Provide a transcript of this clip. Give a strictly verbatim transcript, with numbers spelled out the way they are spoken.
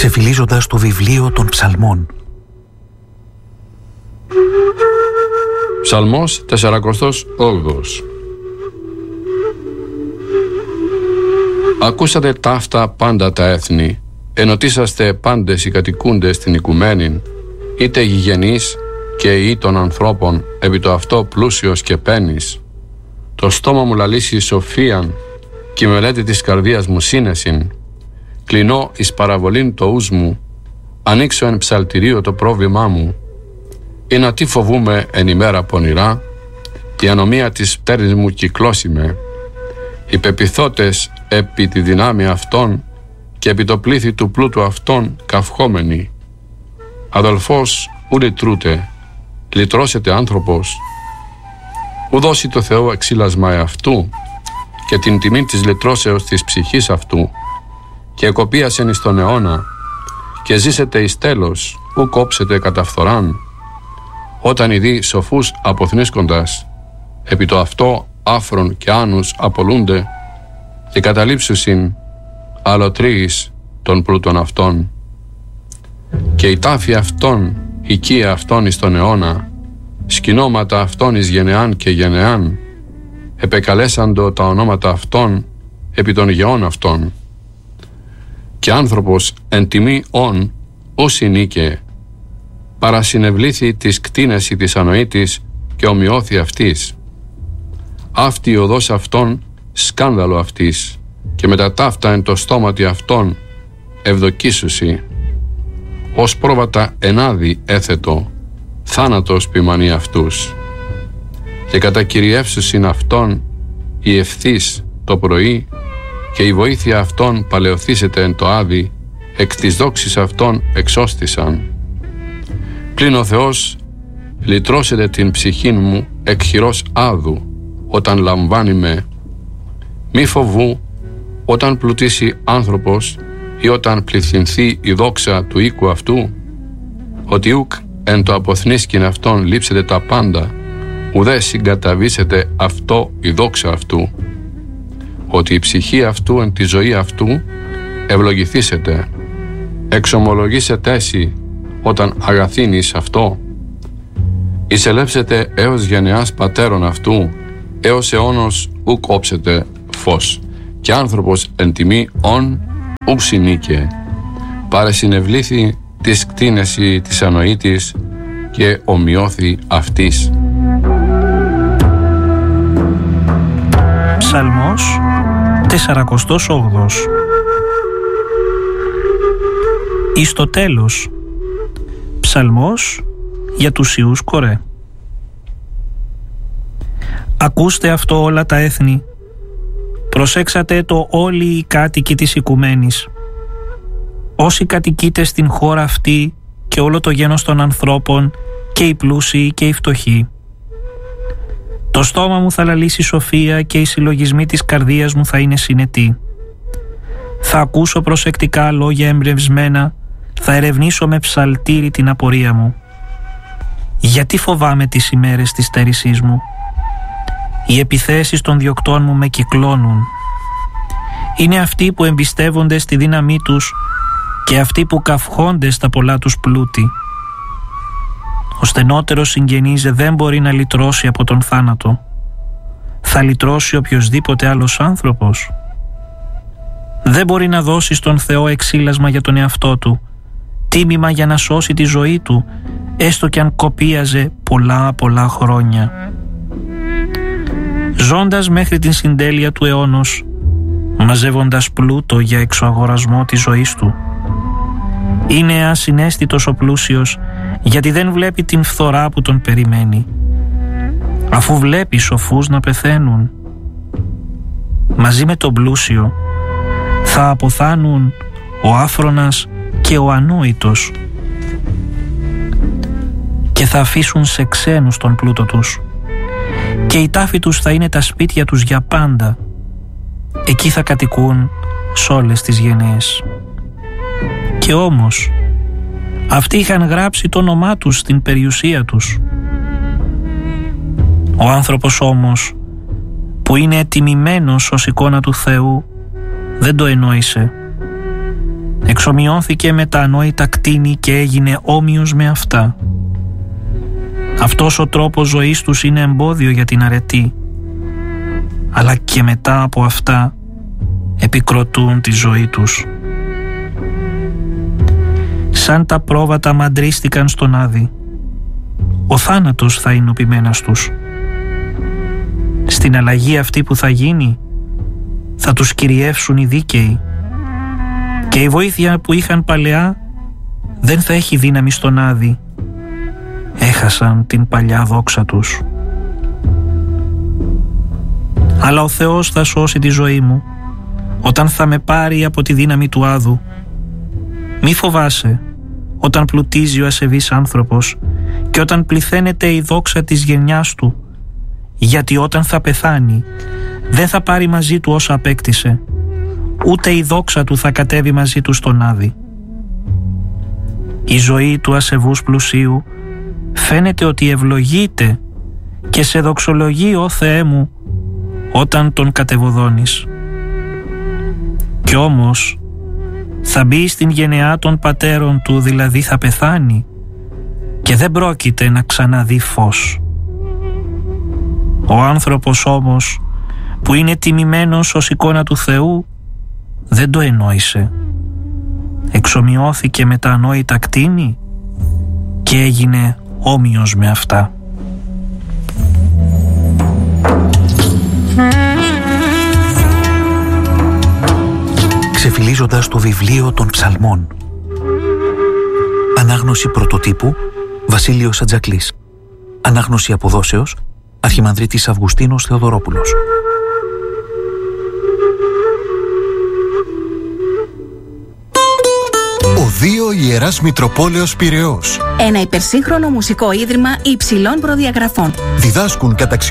ξεφυλίζοντας το βιβλίο των ψαλμών. Ψαλμός τεσσαρακοστός όγδοος. Ακούσατε ταύτα πάντα τα έθνη, ενωτήσαστε πάντες οι κατοικούντες στην οικουμένην, είτε γηγενείς και ή των ανθρώπων, επί το αυτό πλούσιος και πένης. Το στόμα μου λαλήσει σοφίαν, και η μελέτη της καρδίας μου σύνεσιν. Κλεινώ εις παραβολήν το ους μου, ανοίξω εν ψαλτηρίο το πρόβλημά μου. Ή να τι φοβούμε εν ημέρα πονηρά, η ανομία της πτέρνης μου κυκλώσιμε. Οι πεπιθώτες επί τη δυνάμει αυτών και επί το πλήθη του πλούτου αυτών καυχόμενοι. Αδελφός ου λυτρούτε, λυτρώσετε άνθρωπος, ου δώσει το Θεό εξήλασμα εαυτού και την τιμή της λυτρώσεως της ψυχής αυτού και εκοπίασεν εις τον αιώνα και ζήσετε εις τέλος, ου κόψετε κατά φθοράν. Όταν ειδεί σοφούς αποθνίσκοντας, επί το αυτό άφρον και άνους απολούνται και καταλήψουσιν αλωτρίης των πλούτων αυτών. Και η τάφη αυτών, οικία αυτών εις τον αιώνα, σκηνώματα αυτών εις γενεάν και γενεάν, επεκαλέσαντο τα ονόματα αυτών επί των γεών αυτών. Και άνθρωπος εν τιμή ον όσοι νίκε, παρασυνευλήθη της κτίνεση της ανοήτης και ομοιώθη αυτής. Αυτή η οδός αυτών σκάνδαλο αυτής και με τα ταύτα εν το στόματι αυτών ευδοκίσουσι. Ως πρόβατα ενάδει έθετο, θάνατος ποιμανεί αυτούς. Και κατακυριεύσουσιν αυτών η ευθύς το πρωί και η βοήθεια αυτών παλαιοθήσεται εν το άδει, εκ της δόξης αυτών εξώστησαν. Πλην ο Θεός λυτρώσετε την ψυχήν μου εκ χειρός άδου όταν λαμβάνει με. Μη φοβού όταν πλουτίσει άνθρωπος ή όταν πληθυνθεί η δόξα του οίκου αυτού, ότι ουκ εν το αποθνίσκην αυτόν λείψετε τα πάντα, ουδέ συγκαταβήσετε αυτό η δόξα αυτού, ότι η ψυχή αυτού εν τη ζωή αυτού ευλογηθήσετε, εξομολογήσετε εσύ όταν αγαθύνεις αυτό, εισελεύσετε έως γενεάς πατέρων αυτού, έως αιώνος ουκ όψετε φως, και άνθρωπος εν τιμή ον ουκ συνήκε, παρεσυνευλήθη της κτίνεση της ανοήτης και ομοιώθη αυτής. Ψαλμός τεσσαρακοστός όγδοος. Εις το τέλος. Ψαλμός για τους Ιούς Κορέ. Ακούστε αυτό όλα τα έθνη. Προσέξατε το όλοι οι κάτοικοι της οικουμένης. Όσοι κατοικείτε στην χώρα αυτή και όλο το γένος των ανθρώπων, και οι πλούσιοι και οι φτωχοί. Το στόμα μου θα λαλήσει σοφία και οι συλλογισμοί της καρδίας μου θα είναι συνετοί. Θα ακούσω προσεκτικά λόγια εμπνευσμένα, θα ερευνήσω με ψαλτήρι την απορία μου. Γιατί φοβάμαι τις ημέρες της στέρησής μου? Οι επιθέσεις των διοκτών μου με κυκλώνουν. Είναι αυτοί που εμπιστεύονται στη δύναμή τους και αυτοί που καυχόνται στα πολλά τους πλούτη. Ο στενότερος συγγενής δεν μπορεί να λυτρώσει από τον θάνατο. Θα λυτρώσει οποιοσδήποτε άλλος άνθρωπος? Δεν μπορεί να δώσει στον Θεό εξήλασμα για τον εαυτό του, τίμημα για να σώσει τη ζωή του, έστω κι αν κοπίαζε πολλά πολλά χρόνια. Ζώντας μέχρι την συντέλεια του αιώνος, μαζεύοντας πλούτο για εξωαγορασμό της ζωής του. Είναι ασυναίσθητος ο πλούσιος, γιατί δεν βλέπει την φθορά που τον περιμένει, αφού βλέπει σοφούς να πεθαίνουν. Μαζί με τον πλούσιο θα αποθάνουν ο άφρονας και ο ανόητος και θα αφήσουν σε ξένους τον πλούτο τους, και η τάφη τους θα είναι τα σπίτια τους για πάντα. Εκεί θα κατοικούν σ' όλες τις γενναίες. Και όμως αυτοί είχαν γράψει το όνομά τους στην περιουσία τους. Ο άνθρωπος όμως που είναι τιμημένος ως εικόνα του Θεού δεν το ενόησε. Εξομοιώθηκε με τα ανόητα κτήνη και έγινε όμοιος με αυτά. Αυτός ο τρόπος ζωής τους είναι εμπόδιο για την αρετή, αλλά και μετά από αυτά επικροτούν τη ζωή τους. Σαν τα πρόβατα μαντρίστηκαν στον Άδη, ο θάνατος θα είναι ο ποιμένας τους. Στην αλλαγή αυτή που θα γίνει θα τους κυριεύσουν οι δίκαιοι και η βοήθεια που είχαν παλαιά δεν θα έχει δύναμη στον Άδη. Έχασαν την παλιά δόξα τους. Αλλά ο Θεός θα σώσει τη ζωή μου όταν θα με πάρει από τη δύναμη του Άδου. Μη φοβάσαι όταν πλουτίζει ο ασεβής άνθρωπος και όταν πληθαίνεται η δόξα της γενιάς του, γιατί όταν θα πεθάνει δεν θα πάρει μαζί του όσα απέκτησε, ούτε η δόξα του θα κατέβει μαζί του στον Άδη. Η ζωή του ασεβούς πλουσίου φαίνεται ότι ευλογείται και σε δοξολογεί, ó Θεέ μου, όταν τον κατεβοδώνεις. Κι όμως θα μπει στην γενεά των πατέρων του, δηλαδή θα πεθάνει και δεν πρόκειται να ξαναδεί φως. Ο άνθρωπος όμως που είναι τιμημένος ως εικόνα του Θεού δεν το ενόησε. Εξομοιώθηκε με τα ανόητα κτήνη και έγινε όμοιος με αυτά. Ξεφυλίζοντας το βιβλίο των ψαλμών. Ανάγνωση πρωτοτύπου Βασίλειος Ατζακλής. Ανάγνωση αποδόσεως Αρχιμανδρίτης Αυγουστίνος Θεοδωρόπουλος. Οδείο Ιεράς Μητροπόλεως Πειραιώς. Ένα υπερσύγχρονο μουσικό ίδρυμα υψηλών προδιαγραφών. Διδάσκουν καταξιωματικοί